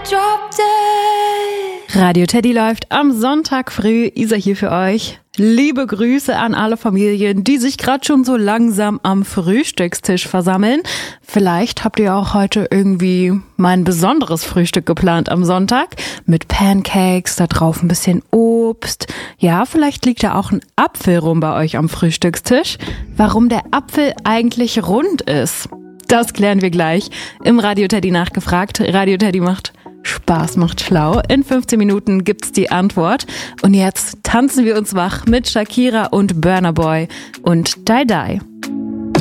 Radio Teddy läuft am Sonntag früh. Isa hier für euch. Liebe Grüße an alle Familien, die sich gerade schon so langsam am Frühstückstisch versammeln. Vielleicht habt ihr auch heute irgendwie mein besonderes Frühstück geplant am Sonntag. Mit Pancakes, da drauf ein bisschen Obst. Ja, vielleicht liegt da auch ein Apfel rum bei euch am Frühstückstisch. Warum der Apfel eigentlich rund ist, das klären wir gleich im Radio Teddy nachgefragt. Radio Teddy macht Spaß, macht schlau. In 15 Minuten gibt's die Antwort. Und jetzt tanzen wir uns wach mit Shakira und Burna Boy und Die Die.